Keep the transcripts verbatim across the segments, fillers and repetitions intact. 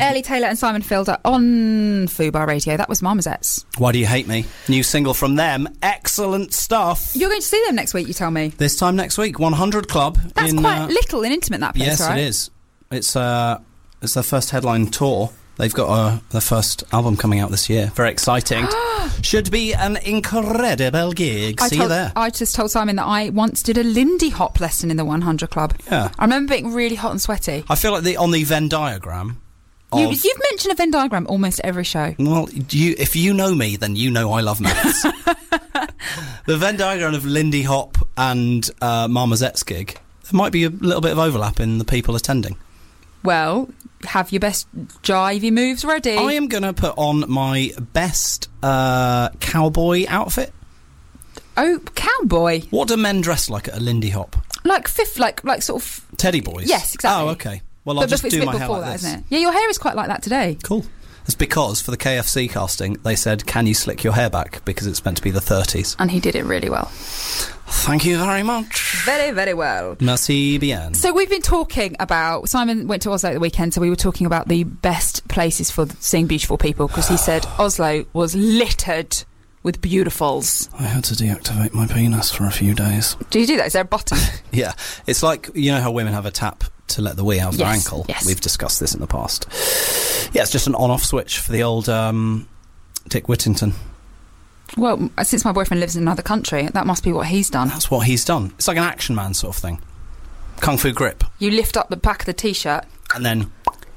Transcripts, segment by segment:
Ellie Taylor and Simon Fielder on Fubar Radio. That was Marmozets. Why Do You Hate Me? New single from them. Excellent stuff. You're going to see them next week, you tell me. This time next week, one hundred Club. That's in, quite uh, little and intimate, that place, yes, right? it is. It's, uh, it's their first headline tour. They've got uh, their first album coming out this year. Very exciting. Should be an incredible gig. I See told, you there. I just told Simon that I once did a Lindy Hop lesson in the one hundred Club. Yeah. I remember being really hot and sweaty. I feel like the on the Venn diagram... You, of, you've mentioned a Venn diagram almost every show. Well, you, if you know me, then you know I love maths. The Venn diagram of Lindy Hop and uh, Marmozet's gig, there might be a little bit of overlap in the people attending. Well, have your best jivey moves ready. I am going to put on my best uh, cowboy outfit. Oh, cowboy. What do men dress like at a Lindy Hop? Like fifth, like like sort of... Teddy boys? Yes, exactly. Oh, okay. Well, I'll but just it's do a bit my hair before like that, this. isn't it? Yeah, your hair is quite like that today. Cool. That's because for the K F C casting, they said, can you slick your hair back? Because it's meant to be the thirties. And he did it really well. Thank you very much. Very, very well. Merci bien. So we've been talking about... Simon went to Oslo at the weekend, so we were talking about the best places for seeing beautiful people, because he said Oslo was littered with beautifuls. I had to deactivate my penis for a few days. Do you do that? Is there a button? Yeah. It's like, you know how women have a tap to let the wee out of their Yes, ankle? yes. We've discussed this in the past. Yeah, it's just an on-off switch for the old um, Dick Whittington. Well, since my boyfriend lives in another country, that must be what he's done. That's what he's done. It's like an Action Man sort of thing. Kung Fu grip. You lift up the back of the T-shirt. And then...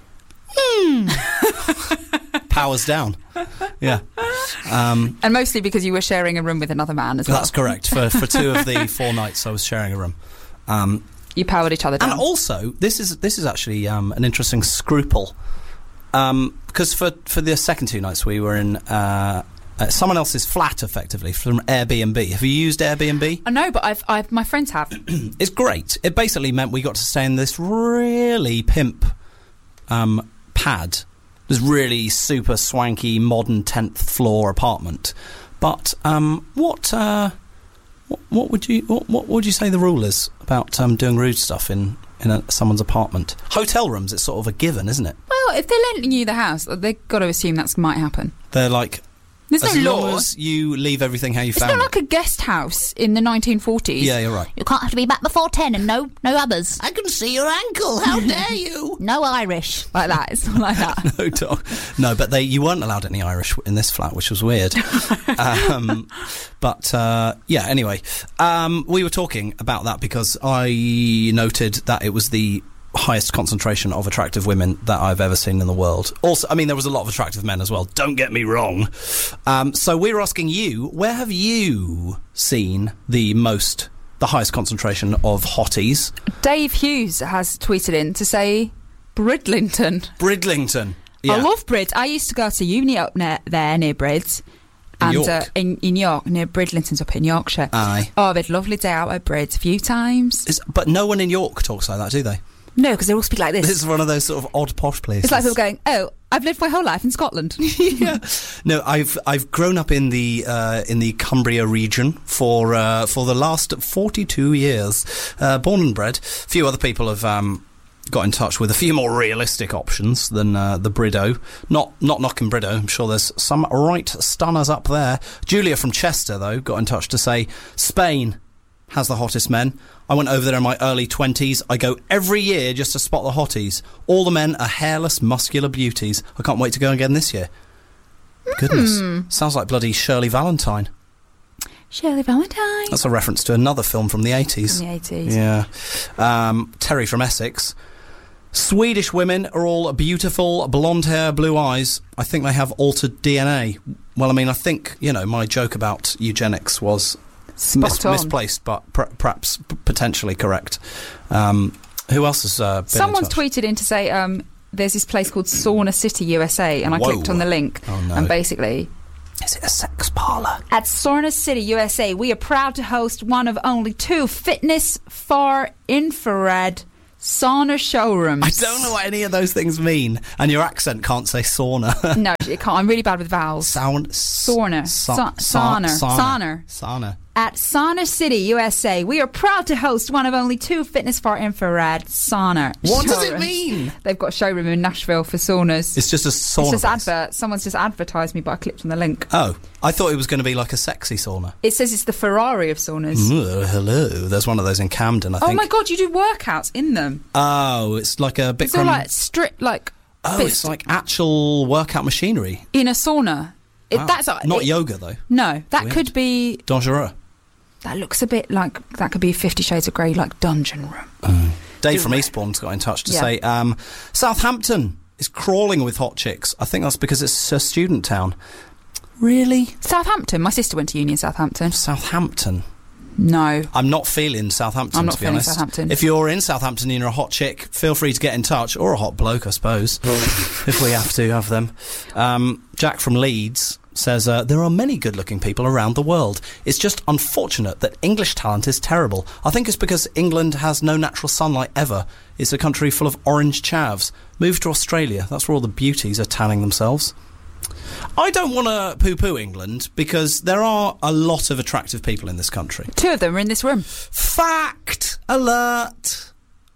powers down. Yeah. Um, And mostly because you were sharing a room with another man as well. that's correct. For, for two of the four nights I was sharing a room. Um, You powered each other down. and also, this is this is actually um, an interesting scruple. Um, because for, for the second two nights we were in... Uh, Uh, someone else's flat, effectively, from Airbnb. Have you used Airbnb? I know, but I've, I've my friends have. It's great. It basically meant we got to stay in this really pimp um, pad. This really super swanky, modern tenth floor apartment. But um, what, uh, what what would you what, what would you say the rule is about um, doing rude stuff in in a, someone's apartment? Hotel rooms, it's sort of a given, isn't it? Well, if they're lending you the house, they've got to assume that might happen. They're like... There's as no long law. as you leave everything how you It's found not it. like a guest house in the nineteen forties. Yeah, you're right. You can't have to be back before ten and no no others. I can see your ankle. How dare you? No Irish. Like that. It's not like that. No, dog. No, but they you weren't allowed any Irish in this flat, which was weird. um, but uh, yeah, anyway, um, we were talking about that because I noted that it was the highest concentration of attractive women that I've ever seen in the world. Also, I mean, there was a lot of attractive men as well, don't get me wrong. Um, so we're asking you, where have you seen the most, the highest concentration of hotties? Dave Hughes has tweeted in to say Bridlington. Bridlington. Yeah. I love Brid. I used to go to uni up near, there near Brids. In and York? Uh, in, in York, near Bridlington's up in Yorkshire. Aye. Oh, I've had a lovely day out at Brids a few times. Is, but no one in York talks like that, do they? No, because they all speak like this. This is one of those sort of odd posh places. It's like people going, oh, I've lived my whole life in Scotland. Yeah. No, I've I've grown up in the uh, in the Cumbria region for uh, for the last forty-two years, uh, born and bred. A few other people have um, got in touch with a few more realistic options than uh, the Brido. Not not knocking Brido. I'm sure there's some right stunners up there. Julia from Chester, though, got in touch to say Spain has the hottest men. I went over there in my early twenties. I go every year just to spot the hotties. All the men are hairless, muscular beauties. I can't wait to go again this year. Goodness. Mm. Sounds like bloody Shirley Valentine. Shirley Valentine. That's a reference to another film from the eighties. In the eighties. Yeah. Um, Terry from Essex. Swedish women are all beautiful, blonde hair, blue eyes. I think they have altered D N A. Well, I mean, I think, you know, my joke about eugenics was... Spot Mis- on. misplaced, but pr- perhaps p- potentially correct. Um, who else has uh, been Someone's in touch? tweeted in to say um, there's this place called Sauna City, U S A, and I Whoa. clicked on the link. Oh, no. And basically... Is it a sex parlour? At Sauna City, U S A, we are proud to host one of only two fitness far infrared sauna showrooms. I don't know what any of those things mean, and your accent can't say sauna. No, it can't. I'm really bad with vowels. Sound... Sauna. Sa- Sa- sa- sauna. sauna. Sauna. Sauna. at Sauna City, U S A. We are proud to host one of only two Fitness for Infrared sauna What does it showrooms. mean? They've got a showroom in Nashville for saunas. It's just a sauna. It's just place. advert. Someone's just advertised me, but I clicked on the link. Oh, I thought it was going to be like a sexy sauna. It says it's the Ferrari of saunas. Ooh, hello. There's one of those in Camden, I Oh think. my god, you do workouts in them. Oh, it's like a It's all Bikram. like strip, like oh, bits it's like actual workout machinery. in a sauna. It, Wow. That's uh, not it- yoga though. No, that Weird. could be. Dangereux. That looks a bit like that could be Fifty Shades of Grey, like dungeon room. Dave from Do- Eastbourne's got in touch to Yeah. say um, Southampton is crawling with hot chicks. I think that's because it's a student town. Really? Southampton. My sister went to uni in Southampton. Southampton. No. I'm not feeling Southampton, I'm not to be feeling honest. Southampton. If you're in Southampton and you're a hot chick, feel free to get in touch, or a hot bloke, I suppose, if we have to have them. Um, Jack from Leeds says, uh, there are many good-looking people around the world. It's just unfortunate that English talent is terrible. I think it's because England has no natural sunlight ever. It's a country full of orange chavs. Move to Australia. That's where all the beauties are tanning themselves. I don't want to poo-poo England, because there are a lot of attractive people in this country. Two of them are in this room. Fact alert.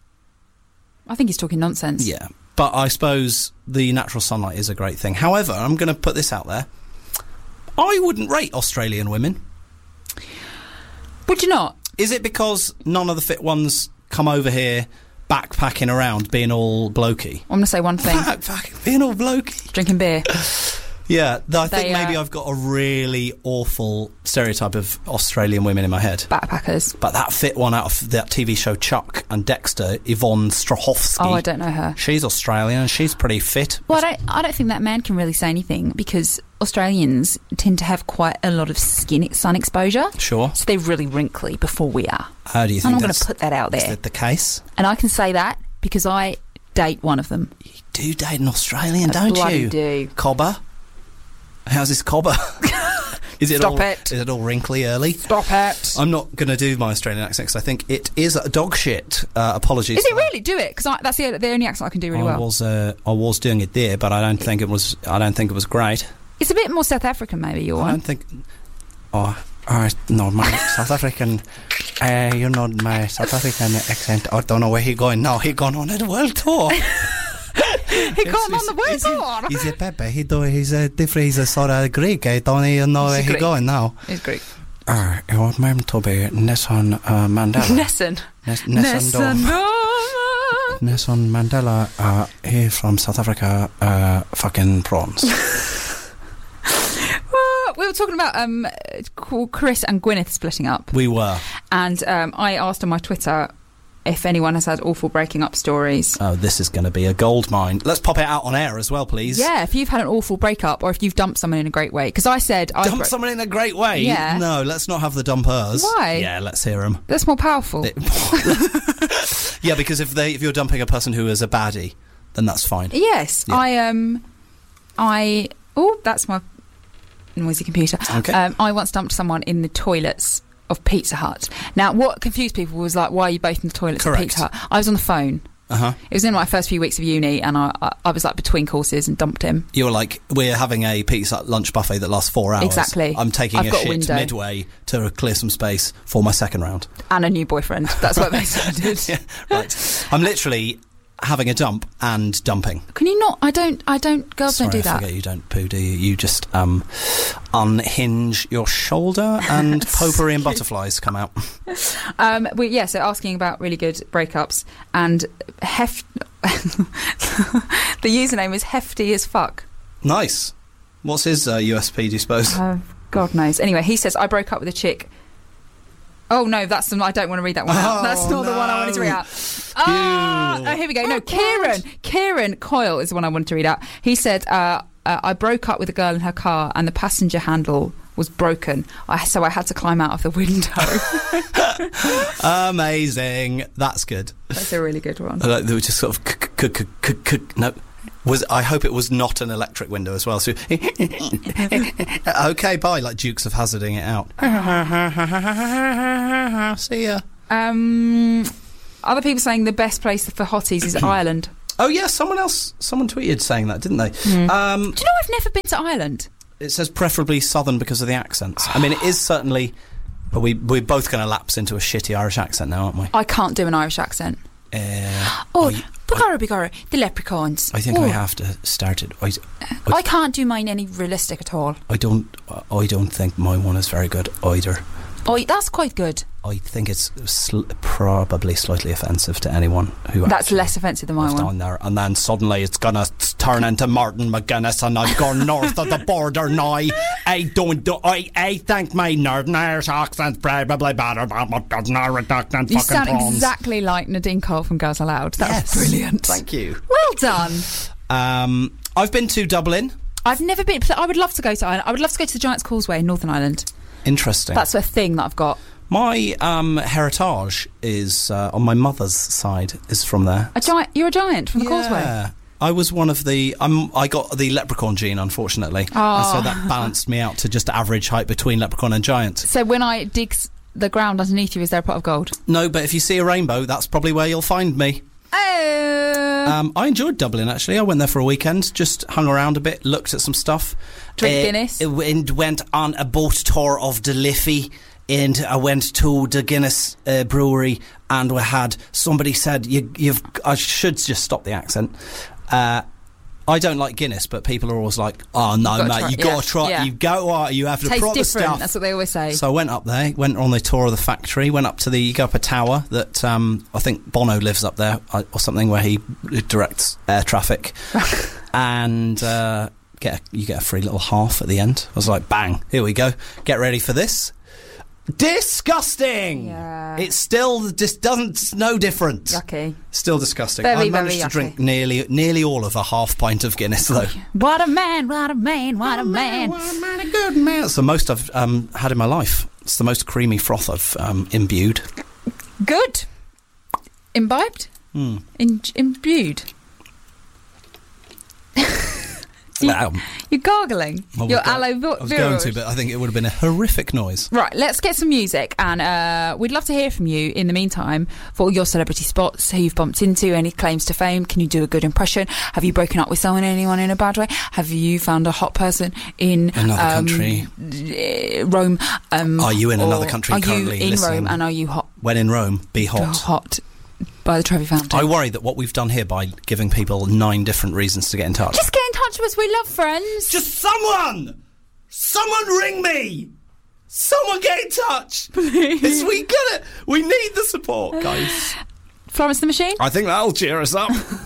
I think he's talking nonsense. Yeah, but I suppose the natural sunlight is a great thing. However, I'm going to put this out there. I wouldn't rate Australian women. Would you not? Is it because none of the fit ones come over here backpacking around being all blokey? I'm going to say one thing. Backpacking, being all blokey? Drinking beer. Yeah, th- I think They, maybe uh, I've got a really awful stereotype of Australian women in my head. Backpackers. But that fit one out of that T V show Chuck and Dexter, Yvonne Strahovski. Oh, I don't know her. She's Australian and she's pretty fit. Well, I don't, I don't think that man can really say anything because Australians tend to have quite a lot of skin sun exposure. Sure. So they're really wrinkly before we are. How do you And think I'm going that's to put that out is there. that the case? And I can say that because I date one of them. You do date an Australian, I don't bloody you? do. Cobber? How's this cobber? Is it Stop all, it. Is it all wrinkly early? Stop it. I'm not going to do my Australian accent because I think it is dog shit. Uh, apologies. Is it for that. really? Do it because that's the, the only accent I can do really I well. was uh, I was doing it there, but I don't think it was. I don't think it was great. It's a bit more South African, maybe. Your I one. don't think. Oh, uh, no, my South African. Uh, you know my South African accent. I don't know where he going now. He gone on a world tour. He gone on the world tour. He's a Pepe. He do. He's a different. He's a sort of Greek. I don't even know He's where he Greek. going now. He's Greek. Uh, it was meant to be Nelson uh, Mandela. Nesson. Nes- Nelson Nesson. Dove. Nelson Mandela. Uh, he from South Africa. Uh, fucking prawns. Well, we were talking about um, Chris and Gwyneth splitting up, We were. and um, I asked on my Twitter if anyone has had awful breaking up stories. Oh, this is going to be a gold mine. Let's pop it out on air as well, please. Yeah, if you've had an awful breakup or if you've dumped someone in a great way. Because I said... I Dump bro- someone in a great way? Yeah. No, let's not have the dumpers. Why? Yeah, let's hear them. That's more powerful. Yeah, because if they if you're dumping a person who is a baddie, then that's fine. Yes, Yeah. I... um, I... Oh, that's my noisy computer. Okay. Um, I once dumped someone in the toilets of Pizza Hut. Now, what confused people was like, why are you both in the toilets Correct. of Pizza Hut? I was on the phone. Uh-huh. It was in my first few weeks of uni, and I, I, I was like between courses and dumped him. You were like, we're having a pizza lunch buffet that lasts four hours. Exactly. I'm taking I've a got a shit window. midway to clear some space for my second round. And a new boyfriend. That's what they started. Yeah, right. I'm literally having a dump and dumping. Can you not? I don't. I don't. Girls Sorry, don't do I that. forget you don't poo, do you? You just um, unhinge your shoulder and potpourri and butterflies come out. Um, we, yeah. So asking about really good breakups and heft. The username is hefty as fuck. Nice. What's his uh, U S P, do you suppose? Uh, God knows. Anyway, he says I broke up with a chick. Oh no, that's the. I don't want to read that one out. Oh, That's not the one I wanted to read no. out. Ah, Ew. oh, here we go. No, Oh, Kieran. Kieran Coyle is the one I wanted to read out. He said, uh, uh, I broke up with a girl in her car and the passenger handle was broken. I, so I had to climb out of the window. Amazing. That's good. That's a really good one. I like they were just sort of c- c- c- c- c- no. Was I hope it was not an electric window as well. So okay, bye. Like Dukes of Hazzarding it out. See ya. Um, other people saying the best place for hotties is Ireland. Oh yeah, someone else. Someone tweeted saying that, didn't they? Mm. Um, Do you know I've never been to Ireland? it says preferably southern because of the accents. I mean, it is certainly But we, we're both going to lapse into a shitty Irish accent now, aren't we? I can't do an Irish accent. Uh, oh, I, Bugara Bugara, the leprechauns. I think oh. I have to start it. I, I, I can't do mine any realistic at all. I don't. I don't think my one is very good either. Oh, that's quite good. I think it's sl- probably slightly offensive to anyone who. That's less offensive than my one. Down there, and then suddenly it's gonna turn into Martin McGuinness, and I've gone north of the border now. I don't. Do, I. I think my Northern Irish accent's probably better than my Northern Irish accent. You fucking sound prawns. exactly like Nadine Cole from Girls Aloud. That yes. was brilliant. Thank you. Well done. Um, I've been to Dublin. I've never been. I would love to go to Ireland. I would love to go to the Giant's Causeway in Northern Ireland. Interesting. That's a thing that I've got. My um, heritage is uh, on my mother's side is from there. A giant? You're a giant from the yeah. Causeway. I was one of the. Um, I got the leprechaun gene, unfortunately, oh. and so that balanced me out to just average height between leprechaun and giant. So when I dig the ground underneath you, is there a pot of gold? No, but if you see a rainbow, that's probably where you'll find me. Oh. Um, I enjoyed Dublin, actually. I went there for a weekend, just hung around a bit, looked at some stuff. Drink uh, Guinness. And went on a boat tour of the Liffey, and I went to the Guinness uh, brewery, and we had somebody said, you, you've. I should just stop the accent. Uh, I don't like Guinness, but people are always like, "Oh no, You've mate, try, you yeah, got to try. yeah. You go, you have the Tastes proper different. stuff." That's what they always say. So I went up there, went on the tour of the factory, went up to the you go up a tower that um, I think Bono lives up there uh, or something, where he directs air traffic, and uh, get a, you get a free little half at the end. I was like, "Bang! Here we go. Get ready for this." Disgusting. Yeah. It's still just doesn't it's no different. Yucky. Still disgusting. Very, I managed very to drink yucky. nearly nearly all of a half pint of Guinness though. What a man! What a man! What a man! What a man, a good man. It's the most I've um, had in my life. It's the most creamy froth I've um, imbued. Good. Imbibed. Hmm. In- imbued. You, Wow. You're gargling. I was You're go- aloe vo- I was going to, but I think it would have been a horrific noise. Right, let's get some music, and uh, we'd love to hear from you in the meantime for all your celebrity spots, who you've bumped into, any claims to fame. Can you do a good impression? Have you broken up with someone, anyone in a bad way? Have you found a hot person in Another um, country. uh, Rome? Um, Are you in or another country Are currently you in listening? Rome, and are you hot? When in Rome, be hot. Hot by the Trevi Fountain. I worry that what we've done here by giving people nine different reasons to get in touch. Just get in touch with us. We love friends. Just someone! Someone ring me! Someone get in touch! Please. We get it! We need the support, guys. Florence the Machine. I think that'll cheer us up.